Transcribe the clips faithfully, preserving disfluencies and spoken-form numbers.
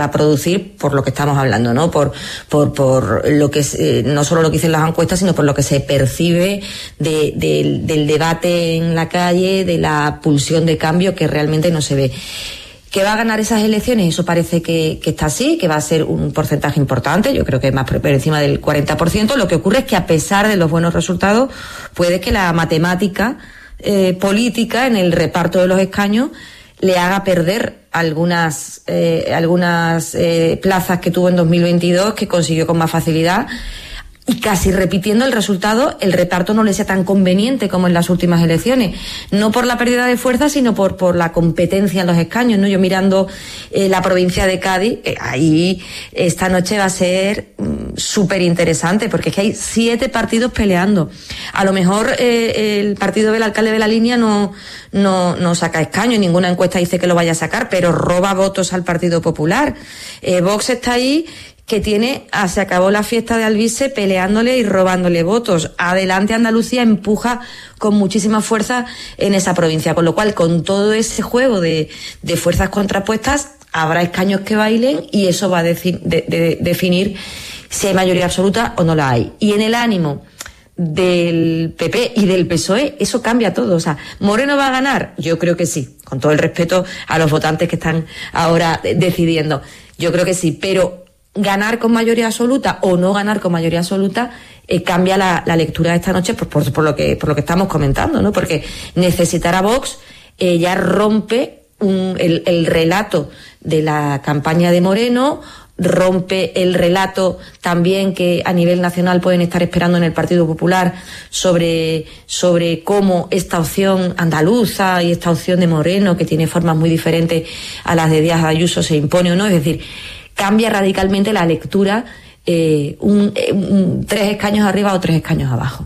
a producir por lo que estamos hablando, ¿no? Por por por lo que eh, no solo lo que dicen las encuestas, sino por lo que se percibe de, de, del debate en la calle, de la pulsión de cambio que realmente no se ve. ¿Que va a ganar esas elecciones? Eso parece que, que está así, que va a ser un porcentaje importante, yo creo que más por encima del cuarenta por ciento. Lo que ocurre es que a pesar de los buenos resultados, puede que la matemática eh, política en el reparto de los escaños le haga perder algunas eh, algunas eh, plazas que tuvo en dos mil veintidós, que consiguió con más facilidad. Y casi repitiendo el resultado, el reparto no le sea tan conveniente como en las últimas elecciones. No por la pérdida de fuerza, sino por por la competencia en los escaños, ¿no? Yo mirando eh, la provincia de Cádiz, eh, ahí esta noche va a ser mm, súper interesante, porque es que hay siete partidos peleando. A lo mejor eh, el partido del alcalde de la línea no, no, no saca escaños, ninguna encuesta dice que lo vaya a sacar, pero roba votos al Partido Popular. Eh, Vox está ahí, que tiene, ah, se acabó la fiesta de Alvise peleándole y robándole votos. Adelante Andalucía empuja con muchísima fuerza en esa provincia, con lo cual con todo ese juego de, de fuerzas contrapuestas habrá escaños que bailen y eso va a de, de, de, definir si hay mayoría absoluta o no la hay. Y en el ánimo del P P y del P S O E, eso cambia todo. O sea, ¿Moreno va a ganar? Yo creo que sí, con todo el respeto a los votantes que están ahora decidiendo. Yo creo que sí, pero ganar con mayoría absoluta o no ganar con mayoría absoluta eh, cambia la, la lectura de esta noche por, por, por lo que por lo que estamos comentando, ¿no? Porque necesitar a Vox eh, ya rompe un, el, el relato de la campaña de Moreno, rompe el relato también que a nivel nacional pueden estar esperando en el Partido Popular sobre, sobre cómo esta opción andaluza y esta opción de Moreno, que tiene formas muy diferentes a las de Díaz Ayuso, se impone o no. Es decir, cambia radicalmente la lectura, eh, un, un, tres escaños arriba o tres escaños abajo.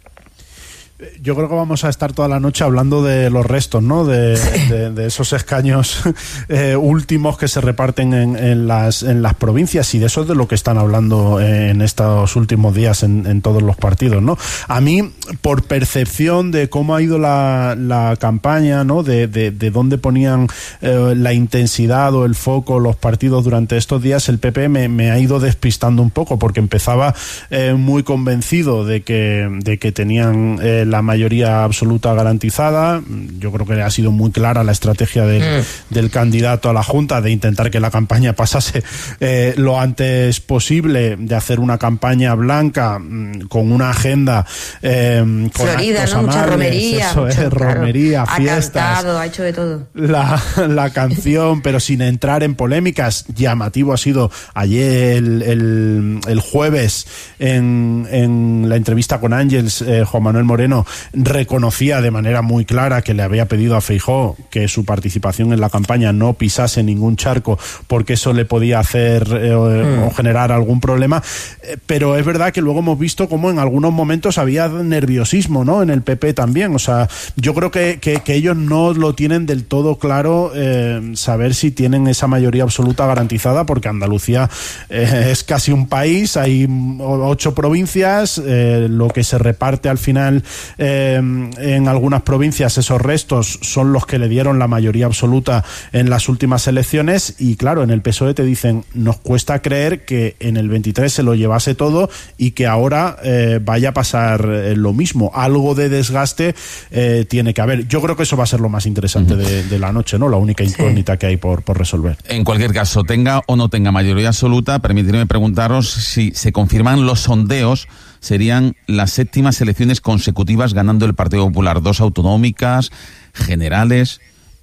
Yo creo que vamos a estar toda la noche hablando de los restos, ¿no? De, de, de esos escaños eh, últimos que se reparten en, en las en las provincias, y de eso es de lo que están hablando en estos últimos días en, en todos los partidos, ¿no? A mí, por percepción de cómo ha ido la, la campaña, ¿no? De, de, de dónde ponían eh, la intensidad o el foco los partidos durante estos días, el P P me, me ha ido despistando un poco, porque empezaba eh, muy convencido de que, de que tenían eh, la mayoría absoluta garantizada. Yo creo que ha sido muy clara la estrategia del, mm. del candidato a la Junta de intentar que la campaña pasase eh, lo antes posible, de hacer una campaña blanca mm, con una agenda eh, con Florida, actos ¿no? amables, Mucha romería, eso mucho, es, claro. romería, fiestas. Ha cantado, ha hecho de todo. La, la canción, pero sin entrar en polémicas. Llamativo ha sido ayer, el, el, el jueves, en, en la entrevista con Ángels, eh, Juan Manuel Moreno reconocía de manera muy clara que le había pedido a Feijóo que su participación en la campaña no pisase ningún charco, porque eso le podía hacer eh, mm. o generar algún problema, eh, pero es verdad que luego hemos visto como en algunos momentos había nerviosismo, ¿no? En el P P también. O sea, yo creo que, que, que ellos no lo tienen del todo claro, eh, saber si tienen esa mayoría absoluta garantizada, porque Andalucía eh, es casi un país, hay ocho provincias, eh, lo que se reparte al final Eh, en algunas provincias, esos restos son los que le dieron la mayoría absoluta en las últimas elecciones, y claro, en el P S O E te dicen, nos cuesta creer que en el veintitrés se lo llevase todo y que ahora eh, vaya a pasar eh, lo mismo. Algo de desgaste eh, tiene que haber. Yo creo que eso va a ser lo más interesante uh-huh. de, de la noche, ¿no? La única incógnita sí. que hay por, por resolver. En cualquier caso, tenga o no tenga mayoría absoluta, permitirme preguntaros si se confirman los sondeos. Serían las séptimas elecciones consecutivas ganando el Partido Popular, dos autonómicas, generales,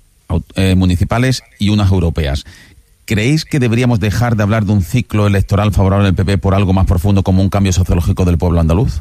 eh, municipales y unas europeas. ¿Creéis que deberíamos dejar de hablar de un ciclo electoral favorable al P P por algo más profundo como un cambio sociológico del pueblo andaluz?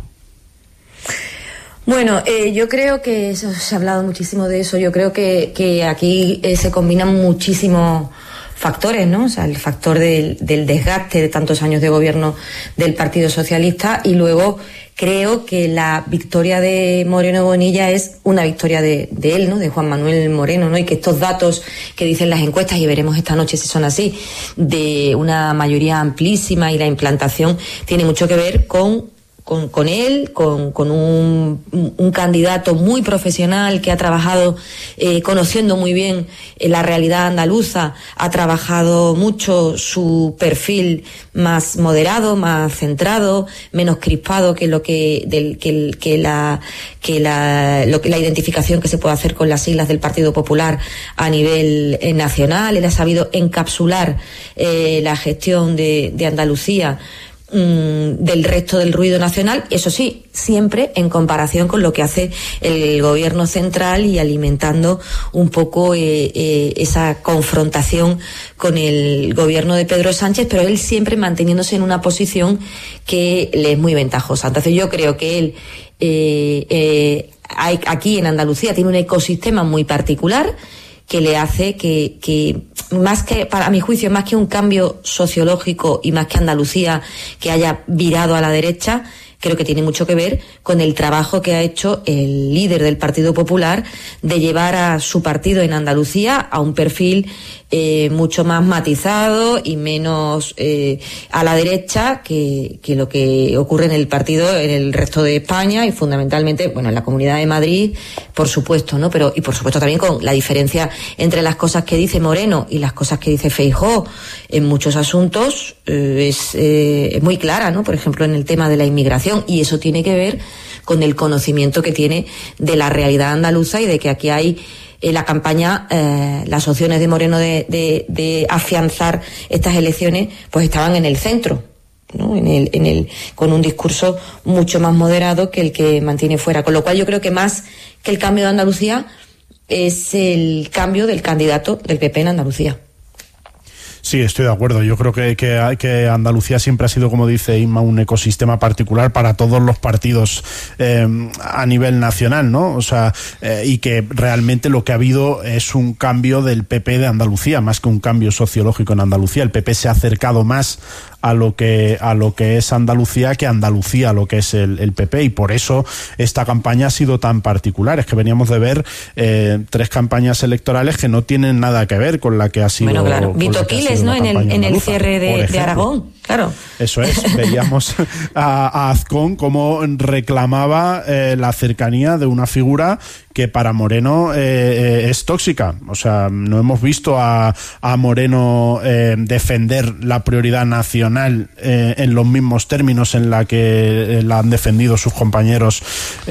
Bueno, eh, yo creo que eso, se ha hablado muchísimo de eso. Yo creo que, que aquí eh, se combinan muchísimos factores, ¿no? O sea, el factor del, del desgaste de tantos años de gobierno del Partido Socialista, y luego creo que la victoria de Moreno Bonilla es una victoria de, de él, ¿no? De Juan Manuel Moreno, ¿no? Y que estos datos que dicen las encuestas, y veremos esta noche si son así, de una mayoría amplísima y la implantación, tiene mucho que ver con Con, con él, con, con un, un candidato muy profesional que ha trabajado eh, conociendo muy bien eh, la realidad andaluza, ha trabajado mucho su perfil más moderado, más centrado, menos crispado que lo que, del, que, que la, que la, lo que la identificación que se puede hacer con las siglas del Partido Popular a nivel eh, nacional. Él ha sabido encapsular eh, la gestión de, de Andalucía del resto del ruido nacional, eso sí, siempre en comparación con lo que hace el gobierno central y alimentando un poco eh, eh, esa confrontación con el gobierno de Pedro Sánchez, pero él siempre manteniéndose en una posición que le es muy ventajosa. Entonces yo creo que él eh, eh, hay, aquí en Andalucía tiene un ecosistema muy particular que le hace que, que más que, para mi juicio, más que un cambio sociológico y más que Andalucía que haya virado a la derecha, creo que tiene mucho que ver con el trabajo que ha hecho el líder del Partido Popular de llevar a su partido en Andalucía a un perfil eh, mucho más matizado y menos eh, a la derecha que, que lo que ocurre en el partido en el resto de España y fundamentalmente, bueno, en la Comunidad de Madrid, por supuesto, ¿no? Pero, y por supuesto también con la diferencia entre las cosas que dice Moreno y las cosas que dice Feijóo en muchos asuntos eh, es, eh, es muy clara, ¿no? Por ejemplo, en el tema de la inmigración, y eso tiene que ver con el conocimiento que tiene de la realidad andaluza y de que aquí hay eh, la campaña, eh, las opciones de Moreno de, de, de afianzar estas elecciones, pues estaban en el centro, ¿no? En el, en el, con un discurso mucho más moderado que el que mantiene fuera. Con lo cual yo creo que más que el cambio de Andalucía es el cambio del candidato del P P en Andalucía. Sí, estoy de acuerdo. Yo creo que, que, que Andalucía siempre ha sido, como dice Inma, un ecosistema particular para todos los partidos eh, a nivel nacional, ¿no? O sea, eh, y que realmente lo que ha habido es un cambio del P P de Andalucía, más que un cambio sociológico en Andalucía. El P P se ha acercado más a lo que a lo que es Andalucía que Andalucía a lo que es el, el P P, y por eso esta campaña ha sido tan particular. Es que veníamos de ver eh, tres campañas electorales que no tienen nada que ver con la que ha sido. Bueno, claro, Vito Quiles, ¿no? En el, en el cierre de, de Aragón, claro. Eso es, veíamos a, a Azcón cómo reclamaba eh, la cercanía de una figura que para Moreno eh, es tóxica. O sea, no hemos visto a, a Moreno eh, defender la prioridad nacional eh, en los mismos términos en la que eh, la han defendido sus compañeros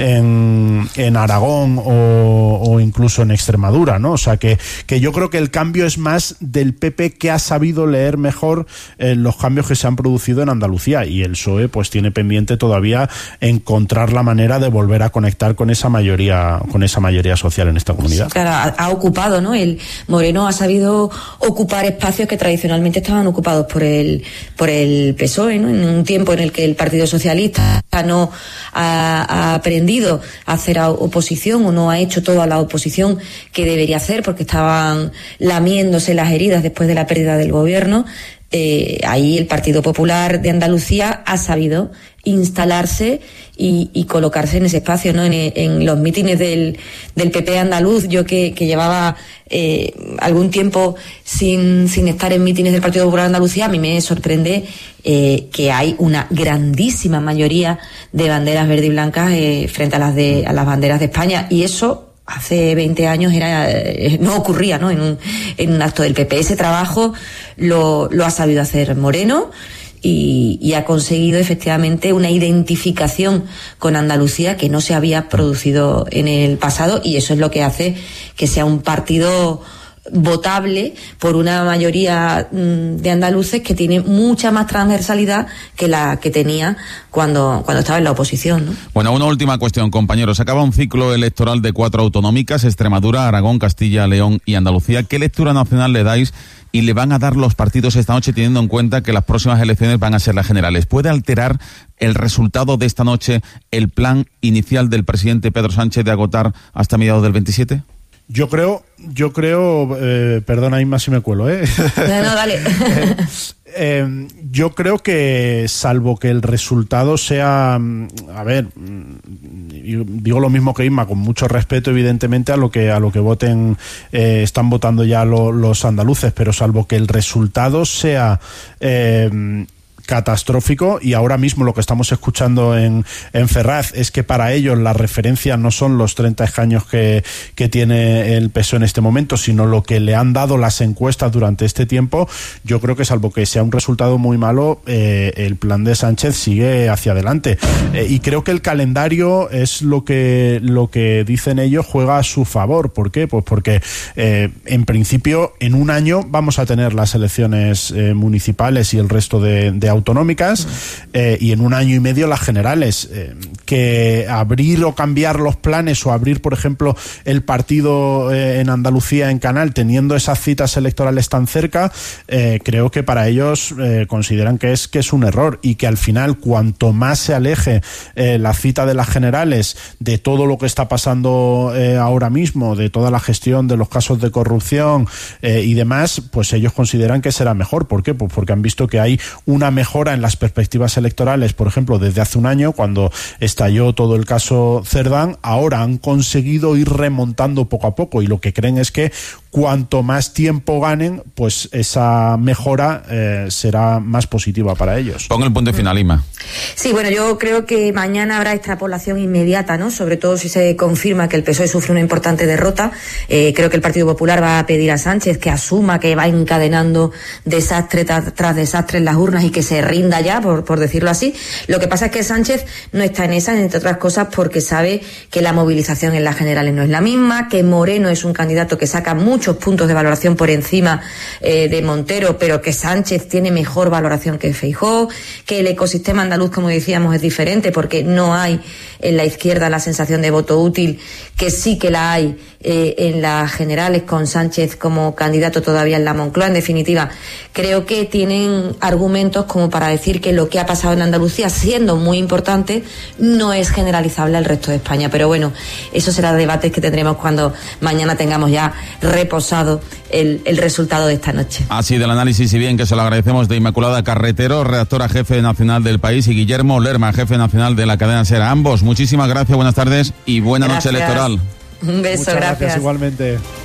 en, en Aragón o, o incluso en Extremadura, ¿no? O sea, que, que yo creo que el cambio es más del P P, que ha sabido leer mejor eh, los cambios que se han producido en Andalucía, y el P S O E pues tiene pendiente todavía encontrar la manera de volver a conectar con esa mayoría, con esa esa mayoría social en esta comunidad. Claro, ha, ha ocupado, ¿no? El Moreno ha sabido ocupar espacios que tradicionalmente estaban ocupados por el por el P S O E, ¿no? En un tiempo en el que el Partido Socialista no ha, ha aprendido a hacer oposición o no ha hecho toda la oposición que debería hacer porque estaban lamiéndose las heridas después de la pérdida del gobierno. Eh, ahí el Partido Popular de Andalucía ha sabido instalarse y, y colocarse en ese espacio, ¿no? En, en los mítines del, del P P andaluz, yo que, que llevaba eh, algún tiempo sin, sin estar en mítines del Partido Popular de Andalucía, a mí me sorprende eh, que hay una grandísima mayoría de banderas verde y blancas eh, frente a las de a las banderas de España, y eso hace veinte años era no ocurría, ¿no? En un, en un acto del P P. Ese trabajo lo, lo ha sabido hacer Moreno y, y ha conseguido efectivamente una identificación con Andalucía que no se había producido en el pasado, y eso es lo que hace que sea un partido votable por una mayoría de andaluces que tiene mucha más transversalidad que la que tenía cuando, cuando estaba en la oposición, ¿no? Bueno, una última cuestión, compañeros. Acaba un ciclo electoral de cuatro autonómicas: Extremadura, Aragón, Castilla, León y Andalucía. ¿Qué lectura nacional le dais y le van a dar los partidos esta noche, teniendo en cuenta que las próximas elecciones van a ser las generales? ¿Puede alterar el resultado de esta noche el plan inicial del presidente Pedro Sánchez de agotar hasta mediados del veintisiete? Yo creo, yo creo, eh, perdona Inma si me cuelo, ¿eh? No, no, dale. eh, eh, yo creo que, salvo que el resultado sea, a ver, digo lo mismo que Inma, con mucho respeto evidentemente a lo que a lo que voten, eh, están votando ya lo, los andaluces, pero salvo que el resultado sea eh, catastrófico, y ahora mismo lo que estamos escuchando en, en Ferraz es que para ellos la referencia no son los treinta escaños que, que tiene el P S O E en este momento, sino lo que le han dado las encuestas durante este tiempo. Yo creo que, salvo que sea un resultado muy malo, eh, el plan de Sánchez sigue hacia adelante, eh, y creo que el calendario es lo que, lo que dicen ellos, juega a su favor. ¿Por qué? Pues porque eh, en principio en un año vamos a tener las elecciones eh, municipales y el resto de, de autonómicas, eh, y en un año y medio las generales. Eh, que abrir o cambiar los planes, o abrir, por ejemplo, el partido eh, en Andalucía en Canal, teniendo esas citas electorales tan cerca, eh, creo que para ellos eh, consideran que es que es un error, y que al final, cuanto más se aleje eh, la cita de las generales de todo lo que está pasando eh, ahora mismo, de toda la gestión de los casos de corrupción eh, y demás, pues ellos consideran que será mejor. ¿Por qué? Pues porque han visto que hay una mejora en las perspectivas electorales, por ejemplo, desde hace un año, cuando estalló todo el caso Cerdán. Ahora han conseguido ir remontando poco a poco, y lo que creen es que cuanto más tiempo ganen, pues esa mejora eh, será más positiva para ellos. Pongo el punto final, Inma. Sí, bueno, yo creo que mañana habrá extrapolación inmediata, ¿no? Sobre todo si se confirma que el P S O E sufre una importante derrota. Eh, creo que el Partido Popular va a pedir a Sánchez que asuma que va encadenando desastre tras, tras desastre en las urnas, y que se rinda ya, por, por decirlo así. Lo que pasa es que Sánchez no está en esa, entre otras cosas, porque sabe que la movilización en las generales no es la misma, que Moreno es un candidato que saca mucho muchos puntos de valoración por encima eh, de Montero, pero que Sánchez tiene mejor valoración que Feijóo, que el ecosistema andaluz, como decíamos, es diferente porque no hay en la izquierda la sensación de voto útil, que sí que la hay eh, en las generales con Sánchez como candidato todavía en la Moncloa. En definitiva, creo que tienen argumentos como para decir que lo que ha pasado en Andalucía, siendo muy importante, no es generalizable al resto de España. Pero bueno, eso será debates que tendremos cuando mañana tengamos ya reposado el, el resultado de esta noche. Así del análisis, y bien que se lo agradecemos, de Inmaculada Carretero, redactora jefe nacional del País, y Guillermo Lerma, jefe nacional de la cadena SER. Ambos, muchísimas gracias, buenas tardes y buena Gracias. noche electoral. Un beso, Muchas gracias. gracias. Igualmente.